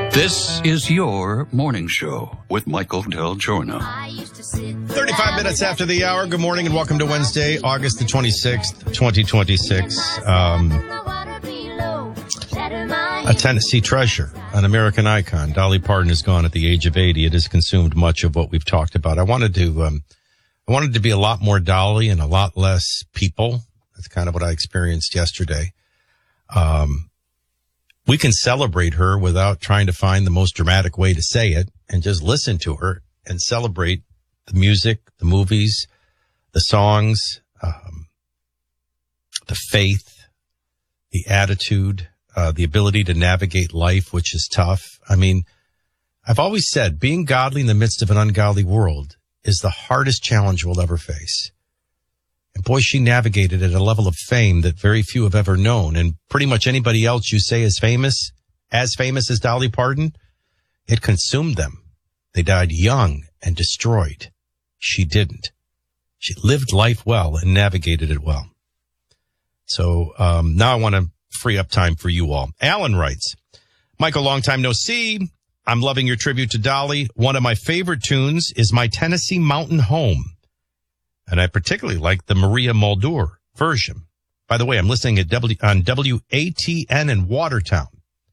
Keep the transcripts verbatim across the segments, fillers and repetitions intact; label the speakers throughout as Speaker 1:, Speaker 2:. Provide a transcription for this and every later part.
Speaker 1: This is your morning show with Michael Del Giorno.
Speaker 2: thirty-five minutes after the hour. Good morning and welcome to Wednesday, August the twenty-sixth, twenty twenty-six. Um, a Tennessee treasure, an American icon. Dolly Parton is gone at the age of eighty. It has consumed much of what we've talked about. I wanted to, um, I wanted to be a lot more Dolly and a lot less people. That's kind of what I experienced yesterday. Um, we can celebrate her without trying to find the most dramatic way to say it and just listen to her and celebrate the music, the movies, the songs, um, the faith, the attitude, uh, the ability to navigate life, which is tough. I mean, I've always said being godly in the midst of an ungodly world is the hardest challenge we'll ever face. And boy, she navigated at a level of fame that very few have ever known. And pretty much anybody else you say is famous, as famous as Dolly Parton, it consumed them. They died young and destroyed. She didn't. She lived life well and navigated it well. So um, now I want to free up time for you all. Alan writes, Michael, long time no see. I'm loving your tribute to Dolly. One of my favorite tunes is My Tennessee Mountain Home. And I particularly like the Maria Muldaur version. By the way, I'm listening at w, on W A T N in Watertown.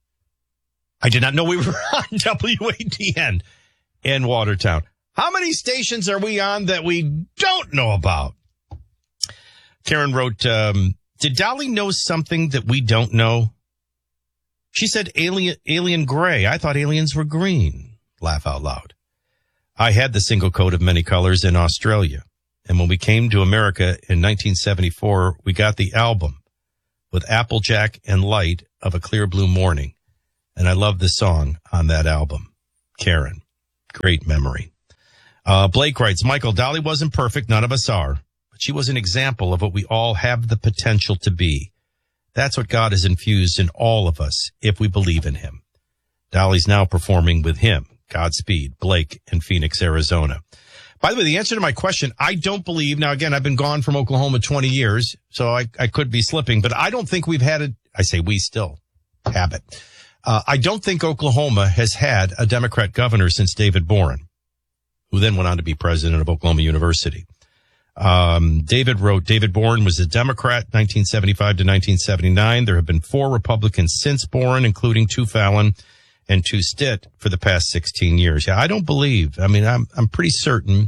Speaker 2: I did not know we were on W A T N in Watertown. How many stations are we on that we don't know about? Karen wrote, um, did Dolly know something that we don't know? She said alien, alien gray. I thought aliens were green. Laugh out loud. I had the single coat of many colors in Australia. And when we came to America in nineteen seventy-four, we got the album with Applejack and Light of a Clear Blue Morning. And I love the song on that album. Karen, great memory. Uh, Blake writes, Michael, Dolly wasn't perfect. None of us are. But she was an example of what we all have the potential to be. That's what God has infused in all of us if we believe in him. Dolly's now performing with him. Godspeed, Blake in Phoenix, Arizona. By the way, the answer to my question, I don't believe, now again, I've been gone from Oklahoma twenty years, so I, I could be slipping, but I don't think we've had a, I say we still have it. Uh, I don't think Oklahoma has had a Democrat governor since David Boren, who then went on to be president of Oklahoma University. Um, David wrote, David Boren was a Democrat, nineteen seventy-five to nineteen seventy-nine. There have been four Republicans since Boren, including two Fallon and two Stitt for the past sixteen years. Yeah, I don't believe, I mean, I'm, I'm pretty certain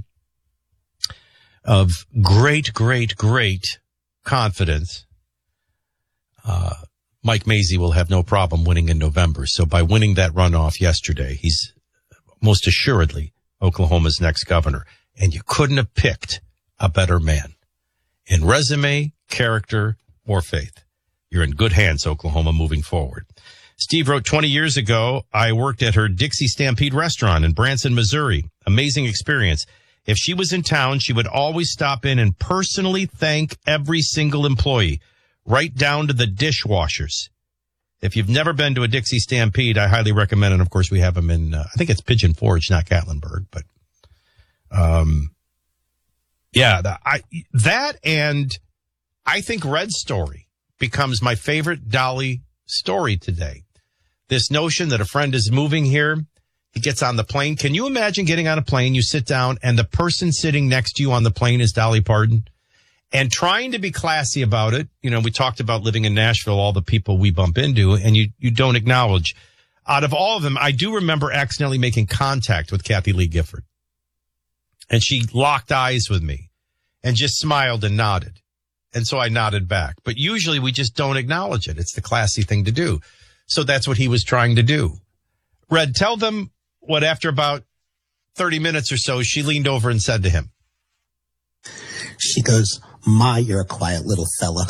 Speaker 2: of great, great, great confidence. Uh, Mike Mazzei will have no problem winning in November. So by winning that runoff yesterday, he's most assuredly Oklahoma's next governor. And you couldn't have picked a better man in resume, character, or faith. You're in good hands, Oklahoma, moving forward. Steve wrote, twenty years ago, I worked at her Dixie Stampede restaurant in Branson, Missouri. Amazing experience. If she was in town, she would always stop in and personally thank every single employee, right down to the dishwashers. If you've never been to a Dixie Stampede, I highly recommend it. Of course, we have them in, uh, I think it's Pigeon Forge, not Gatlinburg, but, um, yeah, the, I, that and I think Red's story becomes my favorite Dolly story today. This notion that a friend is moving here, he gets on the plane. Can you imagine getting on a plane, you sit down, and the person sitting next to you on the plane is Dolly Parton? And trying to be classy about it, you know, we talked about living in Nashville, all the people we bump into, and you, you don't acknowledge. Out of all of them, I do remember accidentally making contact with Kathy Lee Gifford. And she locked eyes with me and just smiled and nodded. And so I nodded back. But usually we just don't acknowledge it. It's the classy thing to do. So that's what he was trying to do. Red, tell them what after about thirty minutes or so, she leaned over and said to him.
Speaker 3: She goes, my, you're a quiet little fella.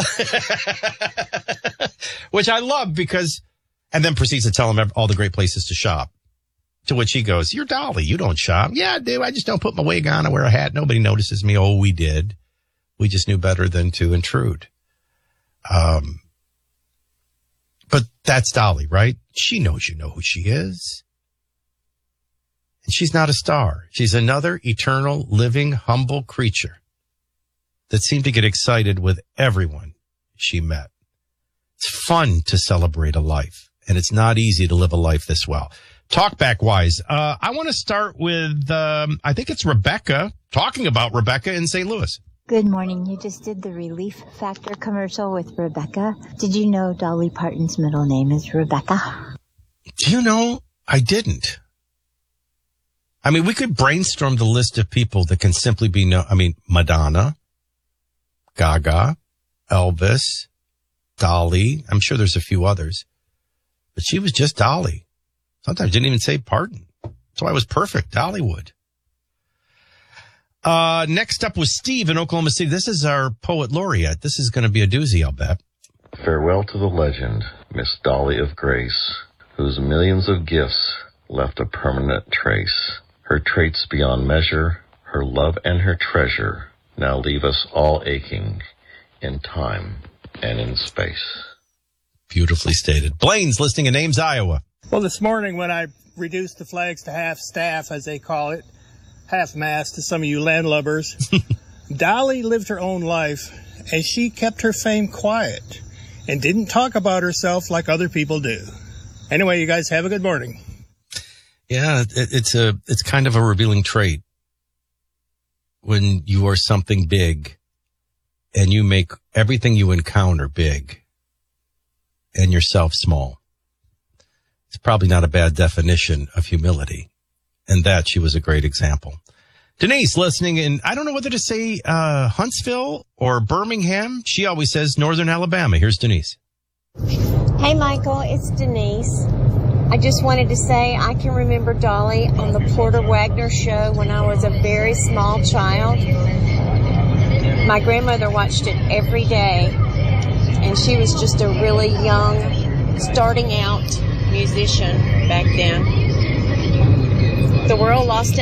Speaker 2: Which I love because, and then proceeds to tell him all the great places to shop. To which he goes, you're Dolly. You don't shop. Yeah, I do. I just don't put my wig on. I wear a hat. Nobody notices me. Oh, we did. We just knew better than to intrude. Um, but that's Dolly, right? She knows you know who she is. And she's not a star. She's another eternal, living, humble creature that seemed to get excited with everyone she met. It's fun to celebrate a life, and it's not easy to live a life this well. Talkback wise, uh, I want to start with, um, I think it's Rebecca, talking about Rebecca in Saint Louis.
Speaker 4: Good morning. You just did the Relief Factor commercial with Rebecca. Did you know Dolly Parton's middle name is Rebecca?
Speaker 2: Do you know? I didn't. I mean, we could brainstorm the list of people that can simply be known. I mean, Madonna, Gaga, Elvis, Dolly. I'm sure there's a few others. But she was just Dolly. Sometimes didn't even say Parton. That's why it was perfect. Dollywood. Uh, next up was Steve in Oklahoma City. This is our poet laureate. This is going to be a doozy, I'll bet.
Speaker 5: Farewell to the legend, Miss Dolly of Grace, whose millions of gifts left a permanent trace. Her traits beyond measure, her love and her treasure, now leave us all aching in time and in space.
Speaker 2: Beautifully stated. Blaine's listening in Ames, Iowa.
Speaker 6: Well, this morning when I reduced the flags to half staff, as they call it, half mast to some of you landlubbers, Dolly lived her own life, and she kept her fame quiet and didn't talk about herself like other people do. Anyway, you guys have a good morning.
Speaker 2: Yeah, it, it's a it's kind of a revealing trait when you are something big and you make everything you encounter big and yourself small. It's probably not a bad definition of humility. And that she was a great example. Denise listening in, I don't know whether to say uh Huntsville or Birmingham. She always says Northern Alabama. Here's Denise.
Speaker 7: Hey, Michael, it's Denise. I just wanted to say I can remember Dolly on the Porter Wagner show when I was a very small child. My grandmother watched it every day, and she was just a really young, starting out musician back then. The world lost